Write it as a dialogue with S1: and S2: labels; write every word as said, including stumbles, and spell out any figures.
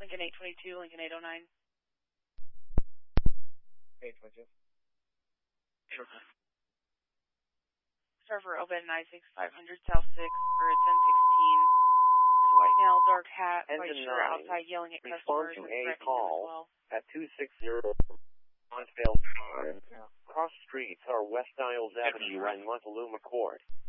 S1: Lincoln eight twenty-two, Lincoln eight oh nine.
S2: eight twenty-two.
S1: Server Obed nine six five hundred South six, or ten sixteen. There's a white male, dark hat, white shirt, outside yelling at customers and threatening them as well.
S3: At two sixty Lonsdale. Cross streets are West Niles Avenue and Montaluma Court.